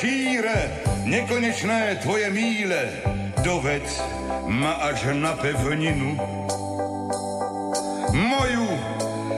šíre, nekonečné tvoje míle, doved ma až na pevninu. Moju